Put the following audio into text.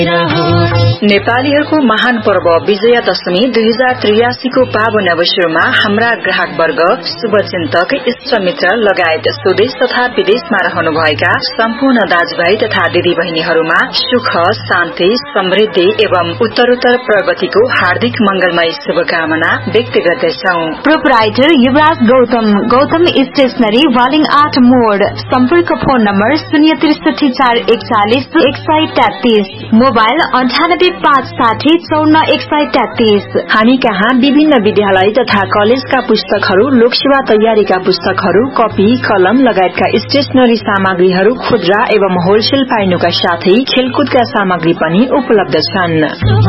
नेपालीहरूको महान पर्व विजयादशमी 2083 को पावन अवसरमा हाम्रा ग्राहक वर्ग, शुभचिन्तक, इष्टमित्र लगायत स्वदेश तथा विदेशमा रहनुभएका सम्पूर्ण दाजुभाइ तथा दिदीबहिनीहरूमा सुख, शान्ति, समृद्धि एवं उत्तरोत्तर प्रगतिको हार्दिक मंगलमय शुभकामना व्यक्त गर्दछौ। प्रोपराइटर युवराज गौतम स्टेशनरी वालिङ 8 मोड। सम्पर्क फोन नम्बर 063 441 133, मोबाइल 98 560 54 133। हामी कहाँ विभिन्न विद्यालय तथा कलेजका पुस्तकहरू, लोकसेवा तयारीका पुस्तकहरू, कपी, कलम लगायतका स्टेशनरी सामग्रीहरू खुद्रा एवं होलसेल पाइनुका साथै खेलकुदका सामग्री पनि उपलब्ध छन्।